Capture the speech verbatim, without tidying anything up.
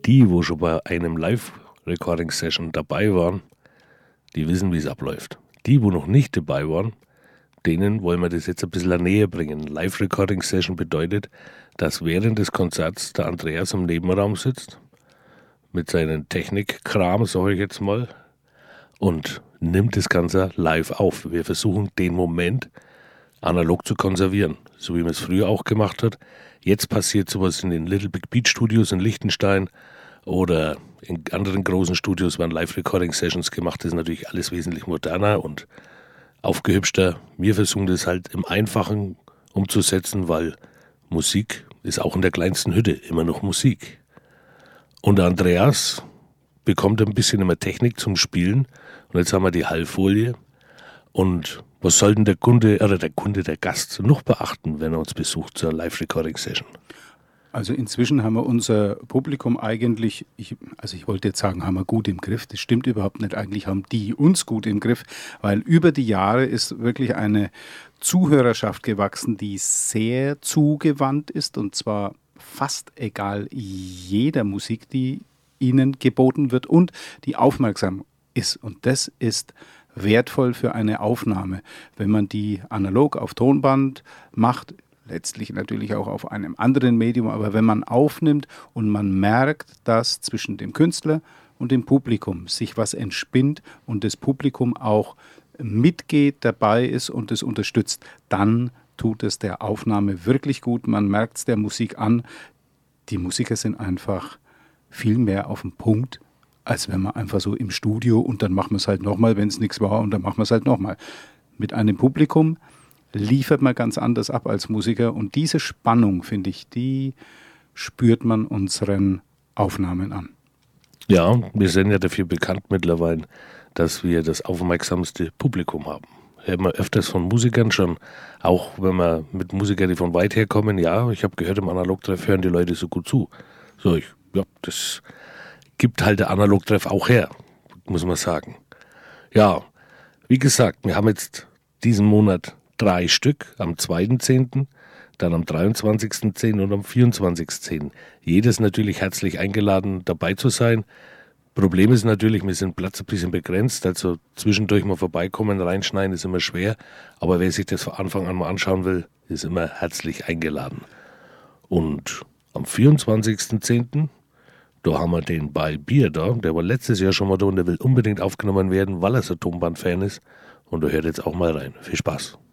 die, wo schon bei einem Live-Recording-Session dabei waren, die wissen, wie es abläuft. Die, wo noch nicht dabei waren, denen wollen wir das jetzt ein bisschen näher bringen. Live-Recording-Session bedeutet, dass während des Konzerts der Andreas im Nebenraum sitzt, mit seinem Technikkram, sage ich jetzt mal, und nimmt das Ganze live auf. Wir versuchen, den Moment analog zu konservieren, so wie man es früher auch gemacht hat. Jetzt passiert sowas in den Little Big Beat Studios in Liechtenstein oder in anderen großen Studios werden Live-Recording-Sessions gemacht. Das ist natürlich alles wesentlich moderner und aufgehübschter. Wir versuchen das halt im Einfachen umzusetzen, weil Musik ist auch in der kleinsten Hütte immer noch Musik. Und der Andreas bekommt ein bisschen immer Technik zum Spielen. Und jetzt haben wir die Hallfolie. Und was soll denn der Kunde, oder der Kunde, der Gast noch beachten, wenn er uns besucht zur Live-Recording-Session? Also inzwischen haben wir unser Publikum eigentlich, ich, also ich wollte jetzt sagen, haben wir gut im Griff. Das stimmt überhaupt nicht. Eigentlich haben die uns gut im Griff, weil über die Jahre ist wirklich eine Zuhörerschaft gewachsen, die sehr zugewandt ist und zwar fast egal jeder Musik, die ihnen geboten wird und die aufmerksam ist. Und das ist wertvoll für eine Aufnahme, wenn man die analog auf Tonband macht, letztlich natürlich auch auf einem anderen Medium, aber wenn man aufnimmt und man merkt, dass zwischen dem Künstler und dem Publikum sich was entspinnt und das Publikum auch mitgeht, dabei ist und es unterstützt, dann tut es der Aufnahme wirklich gut. Man merkt es der Musik an. Die Musiker sind einfach viel mehr auf den Punkt, als wenn man einfach so im Studio und dann machen wir es halt nochmal, wenn es nichts war und dann machen wir es halt nochmal. Mit einem Publikum liefert man ganz anders ab als Musiker und diese Spannung, finde ich, die spürt man unseren Aufnahmen an. Ja, wir sind ja dafür bekannt mittlerweile, dass wir das aufmerksamste Publikum haben. Hört man öfters von Musikern schon, auch wenn man mit Musikern, die von weit her kommen, ja, ich habe gehört, im Analogtreff hören die Leute so gut zu. So, ich, ja, das gibt halt der Analogtreff auch her, muss man sagen. Ja, wie gesagt, wir haben jetzt diesen Monat drei Stück, am zweiten zehnten, dann am dreiundzwanzigsten zehnten und am vierundzwanzigsten zehnten Jedes natürlich herzlich eingeladen, dabei zu sein. Problem ist natürlich, wir sind Platz ein bisschen begrenzt, also zwischendurch mal vorbeikommen, reinschneiden ist immer schwer, aber wer sich das von Anfang an mal anschauen will, ist immer herzlich eingeladen. Und am vierundzwanzigsten zehnten, da haben wir den Ball Bier da, der war letztes Jahr schon mal da und der will unbedingt aufgenommen werden, weil er so Tonband-Fan ist und da hört jetzt auch mal rein. Viel Spaß.